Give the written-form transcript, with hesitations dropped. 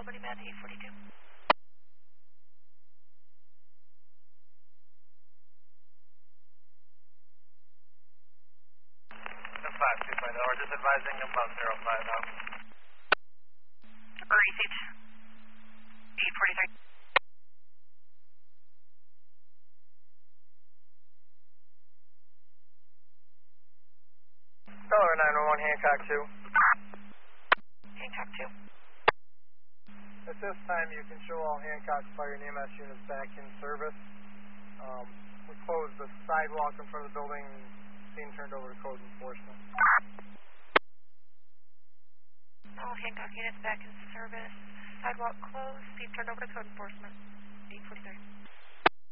Albany Man 842. 525, we're just advising about 05 now. Received. 843. Stellar 911, Hancock 2. Hancock 2. At this time, you can show all Hancock Fire and EMS units back in service. We closed the sidewalk in front of the building, scene turned over to code enforcement. All Hancock units back in service. Sidewalk closed. Scene turned over to code enforcement. 843.